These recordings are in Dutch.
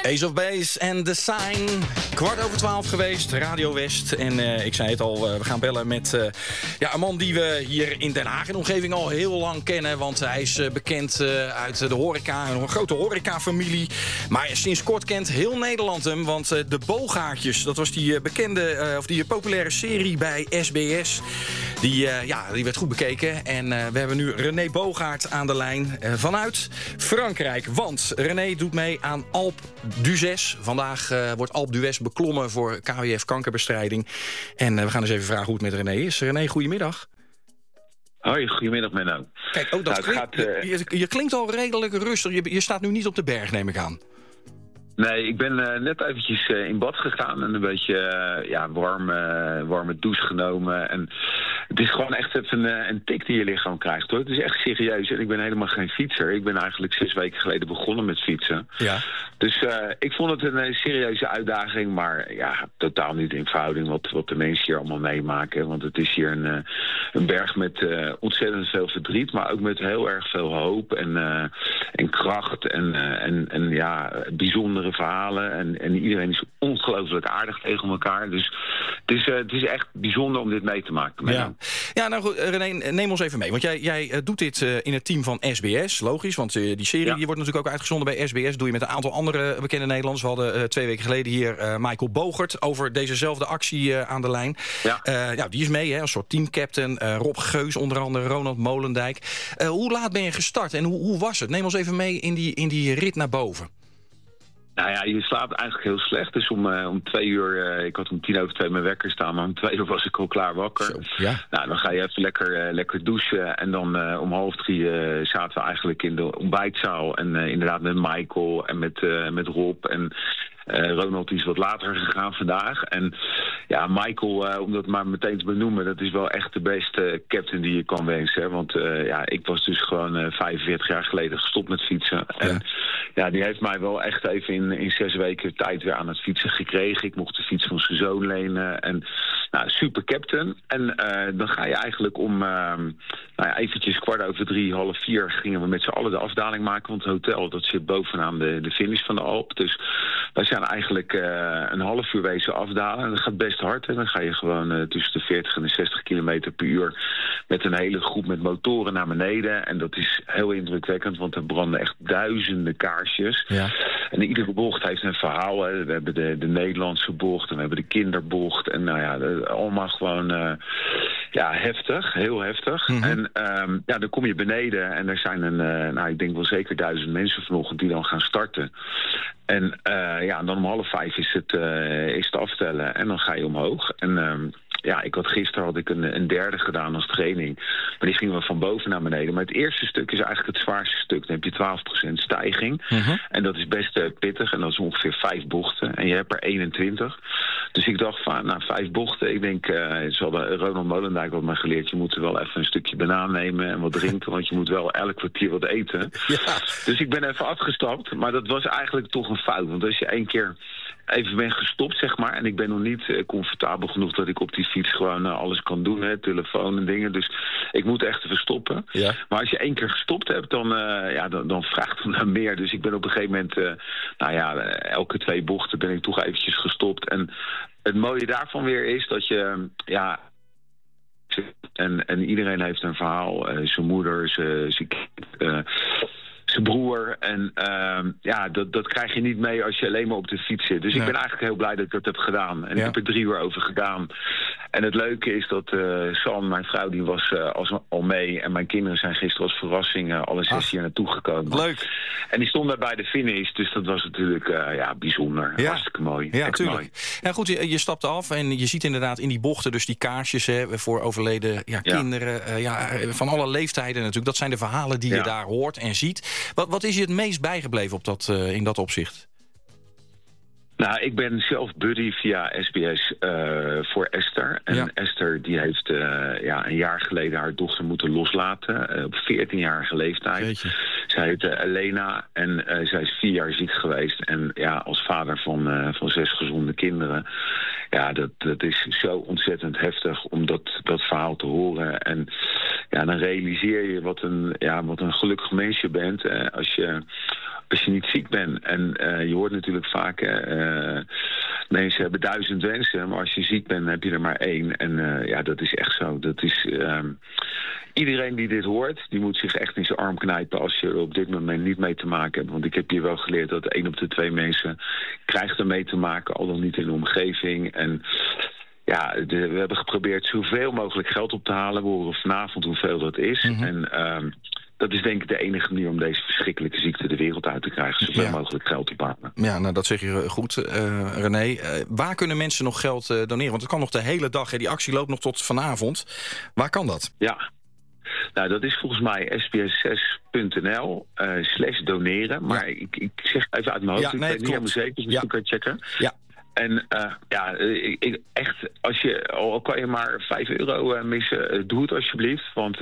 Ace of Base en The Sign. 12:15 geweest, Radio West. En ik zei het al, we gaan bellen met een man die we hier in Den Haag en omgeving al heel lang kennen. Want hij is bekend uit de horeca, een grote horecafamilie. Maar sinds kort kent heel Nederland hem. Want de Boogaertjes, dat was die bekende, die populaire serie bij SBS. Die werd goed bekeken. En we hebben nu René Boogaert aan de lijn vanuit Frankrijk. Want René doet mee aan Alpe d'Huez. Vandaag wordt Alpe d'Huez beklommen voor KWF kankerbestrijding. En we gaan eens even vragen hoe het met René is. René, goedemiddag. Hoi, goedemiddag Menno. Kijk, je klinkt al redelijk rustig. Je staat nu niet op de berg, neem ik aan. Nee, ik ben net eventjes in bad gegaan en een beetje warme douche genomen. En het is gewoon echt even een tik die je lichaam krijgt, hoor. Het is echt serieus en ik ben helemaal geen fietser. Ik ben eigenlijk 6 weken geleden begonnen met fietsen. Ja. Dus ik vond het een serieuze uitdaging, maar ja, totaal niet in verhouding wat de mensen hier allemaal meemaken. Want het is hier een berg met ontzettend veel verdriet, maar ook met heel erg veel hoop en kracht en bijzondere verhalen. En iedereen is ongelooflijk aardig tegen elkaar. Dus het is echt bijzonder om dit mee te maken. Ja, nou goed, René, neem ons even mee. Want jij doet dit in het team van SBS, logisch. Want die serie die wordt natuurlijk ook uitgezonden bij SBS. Doe je met een aantal andere bekende Nederlanders. We hadden 2 weken geleden hier Michael Bogert over dezezelfde actie aan de lijn. Ja. Die is mee, hè, als soort teamcaptain. Rob Geus onder andere, Ronald Molendijk. Hoe laat ben je gestart en hoe was het? Neem ons even mee in die rit naar boven. Nou ja, je slaapt eigenlijk heel slecht. Dus om 2 uur, ik had om 2:10 mijn wekker staan, maar om 2 uur was ik al klaar wakker. Zo, ja. Nou, dan ga je even lekker douchen. En dan om 2:30 zaten we eigenlijk in de ontbijtzaal. En inderdaad met Michael en met Rob en Ronald is wat later gegaan vandaag. En ja, Michael, om dat maar meteen te benoemen, dat is wel echt de beste captain die je kan wensen. Hè? Want ik was dus gewoon 45 jaar geleden gestopt met fietsen. Ja. En ja, die heeft mij wel echt even in 6 weken tijd weer aan het fietsen gekregen. Ik mocht de fiets van zijn zoon lenen. En super captain. En dan ga je eigenlijk om eventjes 3:15, 3:30 gingen we met z'n allen de afdaling maken. Want het hotel, dat zit bovenaan de finish van de Alp. Dus wij zijn eigenlijk een half uur wezen afdalen. En dat gaat best hard. En dan ga je gewoon tussen de 40 en de 60 kilometer per uur met een hele groep met motoren naar beneden. En dat is heel indrukwekkend, want er branden echt duizenden kaarsjes. Ja. En iedere bocht heeft een verhaal. Hè. We hebben de Nederlandse bocht en we hebben de kinderbocht. En allemaal gewoon heftig, heel heftig. Mm-hmm. En dan kom je beneden en er zijn ik denk wel zeker 1000 mensen vanochtend die dan gaan starten. En dan om 4:30 is het aftellen en dan ga je omhoog. En gisteren had ik een derde gedaan als training. Maar die gingen we van boven naar beneden. Maar het eerste stuk is eigenlijk het zwaarste stuk. Dan heb je 12% stijging. Uh-huh. En dat is best pittig. En dat is ongeveer 5 bochten. En je hebt er 21. Dus ik dacht van, 5 bochten. Ik denk, Ronald Molendijk had mij geleerd. Je moet er wel even een stukje banaan nemen en wat drinken. Want je moet wel elk kwartier wat eten. Ja. Dus ik ben even afgestapt. Maar dat was eigenlijk toch een fout. Want als je 1 keer even ben gestopt, zeg maar. En ik ben nog niet comfortabel genoeg dat ik op die fiets gewoon alles kan doen. Hè, telefoon en dingen. Dus ik moet echt even stoppen. Ja. Maar als je 1 keer gestopt hebt, dan vraagt het naar meer. Dus ik ben op een gegeven moment, elke 2 bochten ben ik toch eventjes gestopt. En het mooie daarvan weer is dat je, en iedereen heeft een verhaal. Zijn moeder, zijn kind, zijn broer. En dat krijg je niet mee als je alleen maar op de fiets zit. Dus ik ben eigenlijk heel blij dat ik dat heb gedaan. En ik heb er 3 uur over gedaan. En het leuke is dat San, mijn vrouw, die was al mee. En mijn kinderen zijn gisteren als verrassing alle 6 hier naartoe gekomen. Leuk. En die stonden bij de finish. Dus dat was natuurlijk bijzonder. Ja. Hartstikke mooi. Ja, natuurlijk. Ja, goed, je stapt af en je ziet inderdaad in die bochten dus die kaarsjes voor overleden kinderen. Van alle leeftijden natuurlijk. Dat zijn de verhalen die je daar hoort en ziet. Wat is je het meest bijgebleven in dat opzicht? Nou, ik ben zelf buddy via SBS voor Esther. En Esther die heeft een jaar geleden haar dochter moeten loslaten. Op 14-jarige leeftijd. Jeetje. Zij heet Elena en zij is 4 jaar ziek geweest. En als vader van 6 gezonde kinderen. Ja, dat is zo ontzettend heftig om dat verhaal te horen. En dan realiseer je wat een gelukkig mens je bent. Als je als je niet ziek bent. En je hoort natuurlijk vaak, mensen hebben 1000 wensen, maar als je ziek bent heb je er maar 1. En dat is echt zo. Dat is... Iedereen die dit hoort, die moet zich echt in zijn arm knijpen als je er op dit moment niet mee te maken hebt. Want ik heb hier wel geleerd dat 1 op de 2 mensen krijgt er mee te maken, al dan niet in de omgeving. En we hebben geprobeerd zoveel mogelijk geld op te halen. We horen vanavond hoeveel dat is. En dat is denk ik de enige manier om deze verschrikkelijke ziekte de wereld uit te krijgen. Zoveel mogelijk geld ophalen. Ja, nou dat zeg je goed, René. Waar kunnen mensen nog geld doneren? Want het kan nog de hele dag. Die actie loopt nog tot vanavond. Waar kan dat? Ja. Nou, dat is volgens mij sbs6.nl/doneren. Maar ik zeg even uit mijn hoofd. Ik weet niet helemaal zeker, dus ik kan checken. Ja. En echt, al kan je maar €5 missen, doe het alsjeblieft. Want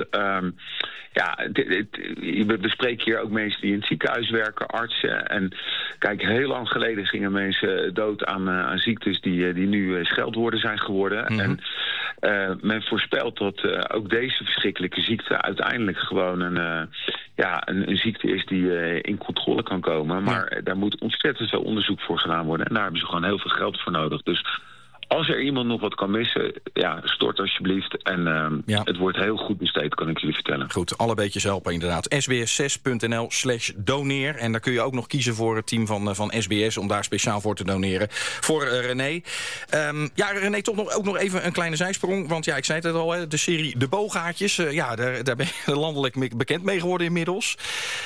we bespreken hier ook mensen die in het ziekenhuis werken, artsen. En kijk, heel lang geleden gingen mensen dood aan ziektes die nu scheldwoorden zijn geworden. En men voorspelt dat ook deze verschrikkelijke ziekte uiteindelijk gewoon een ziekte is die in controle kan komen. Maar daar moet ontzettend veel onderzoek voor gedaan worden. En daar hebben ze gewoon heel veel geld voor nodig. Dus als er iemand nog wat kan missen, stort alsjeblieft. En het wordt heel goed besteed, kan ik jullie vertellen. Goed, alle beetjes helpen inderdaad. sbs6.nl/doneer. En daar kun je ook nog kiezen voor het team van SBS om daar speciaal voor te doneren. Voor René. René, toch ook nog even een kleine zijsprong. Want ik zei het al, de serie De Boogaatjes. Daar ben je landelijk bekend mee geworden inmiddels.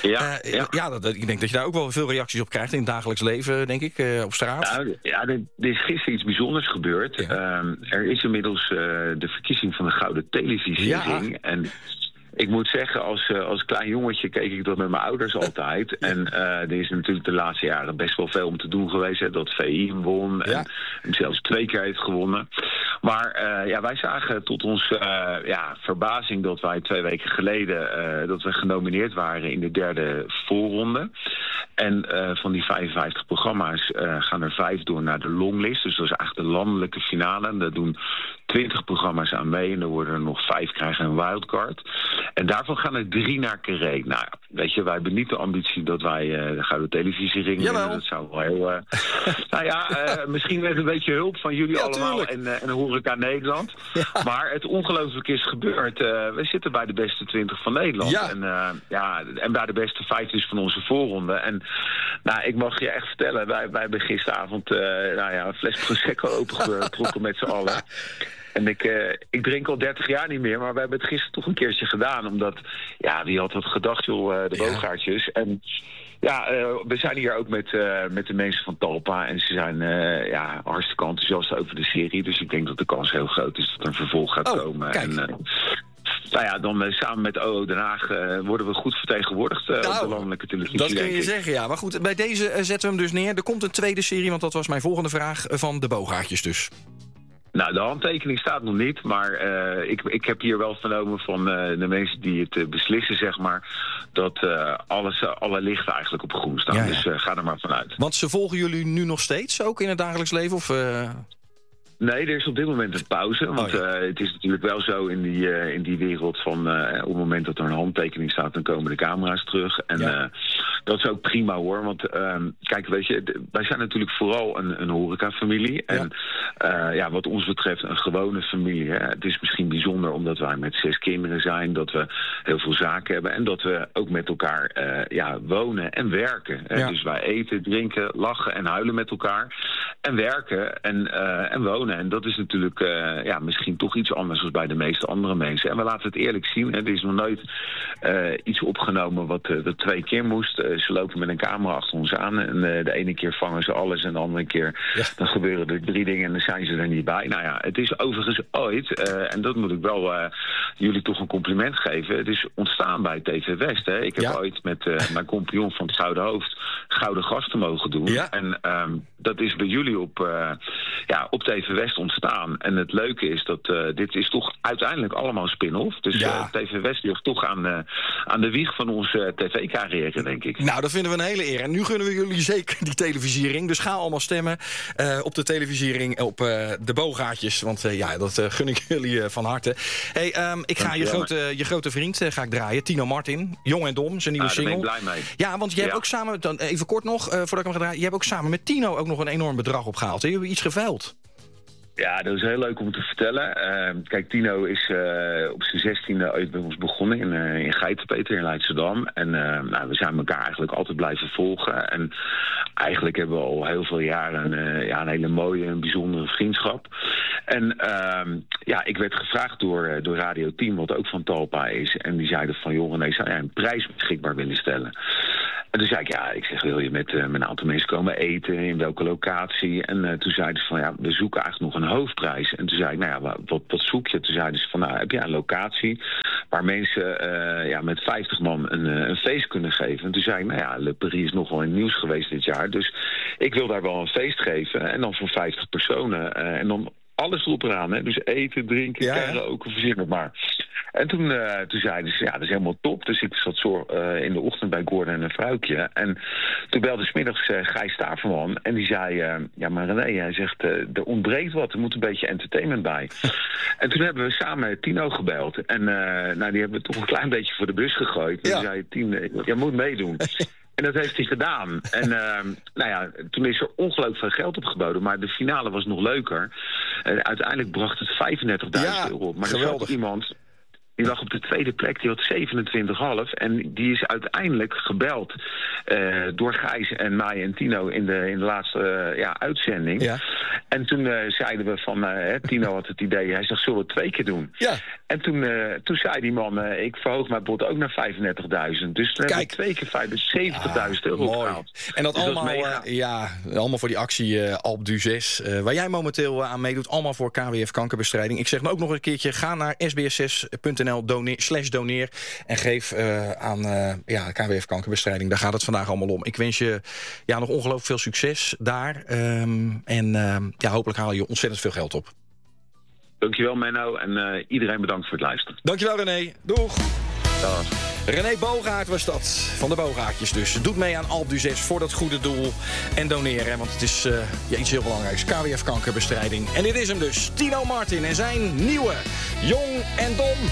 Ik denk dat je daar ook wel veel reacties op krijgt in het dagelijks leven, denk ik, op straat. Er is gisteren iets bijzonders gebeurd. Er is inmiddels de verkiezing van de Gouden Televisiering. En ik moet zeggen, als klein jongetje keek ik dat met mijn ouders altijd. En er is natuurlijk de laatste jaren best wel veel om te doen geweest. Hè, dat VI hem won en hem zelfs 2 keer heeft gewonnen. Maar wij zagen tot ons verbazing dat wij 2 weken geleden dat we genomineerd waren in de 3e voorronde. En van die 55 programma's gaan er 5 door naar de longlist. Dus dat is eigenlijk de landelijke finale. En daar doen 20 programma's aan mee. En er worden er nog 5 krijgen een wildcard. En daarvan gaan er 3 naar Carré. Nou, weet je, wij hebben niet de ambitie dat wij de Gouden Televisiering winnen. Dat zou wel heel... misschien met een beetje hulp van jullie allemaal en Horeca Nederland. Ja. Maar het ongelooflijk is gebeurd. We zitten bij de beste 20 van Nederland. Ja. En bij de beste 5 dus van onze voorronde. En ik mag je echt vertellen, wij hebben gisteravond een fles Prosecco opengetrokken met z'n allen. En ik drink al 30 jaar niet meer, maar we hebben het gisteren toch een keertje gedaan. Omdat, wie had dat gedacht, joh, de Boogaartjes. En we zijn hier ook met de mensen van Talpa. En ze zijn hartstikke enthousiast over de serie. Dus ik denk dat de kans heel groot is dat er een vervolg gaat komen. Kijk. En dan samen met OO Den Haag worden we goed vertegenwoordigd op de landelijke televisie. Dat kun je zeggen, ja. Maar goed, bij deze zetten we hem dus neer. Er komt een tweede serie, want dat was mijn volgende vraag, van de Boogaartjes dus. Nou, de handtekening staat nog niet, maar ik heb hier wel vernomen van de mensen die het beslissen, zeg maar, dat alle lichten eigenlijk op groen staan. Ja. Dus ga er maar vanuit. Want ze volgen jullie nu nog steeds, ook in het dagelijks leven? Of... Nee, er is op dit moment een pauze. Want het is natuurlijk wel zo in die wereld van... op het moment dat er een handtekening staat, dan komen de camera's terug. En dat is ook prima, hoor. Want kijk, weet je, wij zijn natuurlijk vooral een horecafamilie. En wat ons betreft een gewone familie. Hè. Het is misschien bijzonder omdat wij met 6 kinderen zijn. Dat we heel veel zaken hebben. En dat we ook met elkaar wonen en werken. Ja. Dus wij eten, drinken, lachen en huilen met elkaar. En werken en wonen. En dat is natuurlijk misschien toch iets anders dan bij de meeste andere mensen. En we laten het eerlijk zien. Er is nog nooit iets opgenomen wat 2 keer moest. Ze lopen met een camera achter ons aan. En de ene keer vangen ze alles. En de andere keer dan gebeuren er 3 dingen en dan zijn ze er niet bij. Nou ja, het is overigens ooit, en dat moet ik wel jullie toch een compliment geven. Het is ontstaan bij TV West. Hè. Ik heb ooit met mijn compagnon van het Gouden Hoofd Gouden Gasten mogen doen. Ja. En dat is bij jullie jullie op TV West ontstaan. En het leuke is dat dit is toch uiteindelijk allemaal spin-off. Dus TV West ligt toch aan de wieg van onze tv-carrière, denk ik. Nou, dat vinden we een hele eer. En nu gunnen we jullie zeker die televisiering. Dus ga allemaal stemmen op de televisiering, op de Bogaatjes. Want dat gun ik jullie van harte. Hey, ik ga je grote vriend ga ik draaien, Tino Martin. Jong en Dom, zijn nieuwe single. Daar ben ik blij mee. Ja, want je hebt ook samen, dan even kort nog, voordat ik hem ga draaien. Je hebt ook samen met Tino ook nog een enorm bedrag opgehaald. Jullie hebben iets geveild. Ja, dat is heel leuk om te vertellen. Kijk, Tino is op zijn 16e ooit bij ons begonnen in Geitenpeter in Leidschendam. En we zijn elkaar eigenlijk altijd blijven volgen. En eigenlijk hebben we al heel veel jaren een hele mooie en bijzondere vriendschap. En ik werd gevraagd door Radio 10, wat ook van Talpa is. En die zeiden van, joh René, zou jij een prijs beschikbaar willen stellen? En toen zei ik, wil je met een aantal mensen komen eten? In welke locatie? En toen zeiden ze van, we zoeken eigenlijk nog een hoofdprijs. En toen zei ik, wat zoek je? Toen zeiden ze van, heb je een locatie waar mensen met 50 man een feest kunnen geven? En toen zei ik, Le Paris is nog wel in het nieuws geweest dit jaar. Dus ik wil daar wel een feest geven. En dan voor 50 personen. En dan alles erop eraan. Hè? Dus eten, drinken, karaoke, verzin het maar. En toen zeiden ze, dat is helemaal top. Dus ik zat zo in de ochtend bij Gordon en een vrouwtje. En toen belde 's middags Gijs Staverman. En die zei, maar René, hij zegt, er ontbreekt wat. Er moet een beetje entertainment bij. En toen hebben we samen Tino gebeld. En die hebben we toch een klein beetje voor de bus gegooid. En toen zei Tino, jij moet meedoen. En dat heeft hij gedaan. En toen is er ongelooflijk veel geld opgeboden. Maar de finale was nog leuker. Uiteindelijk bracht het 35.000 euro op. Maar er zat iemand, die lag op de tweede plek, die had 27,5. En die is uiteindelijk gebeld door Gijs en mij en Tino in de laatste uitzending. Ja. En toen zeiden we van, Tino had het idee, hij zegt, zullen we het 2 keer doen? Ja. En toen zei die man, ik verhoog mijn bod ook naar 35.000. Dus toen hebben we 2 keer 70.000 euro opgehaald. En dat dus allemaal voor die actie Alpe d'Huez, waar jij momenteel aan meedoet, allemaal voor KWF kankerbestrijding. Ik zeg me ook nog een keertje, ga naar sbs6.nl/doneer en geef aan KWF kankerbestrijding. Daar gaat het vandaag allemaal om. Ik wens je nog ongelooflijk veel succes daar. Hopelijk haal je ontzettend veel geld op. Dankjewel Menno en iedereen bedankt voor het luisteren. Dankjewel René. Doeg. Dag. René Bogaert was dat, van de Bogaatjes dus. Doet mee aan Alpe d'Huez voor dat goede doel. En doneren, want het is iets heel belangrijks. KWF kankerbestrijding. En dit is hem dus, Tino Martin en zijn nieuwe Jong en Dom.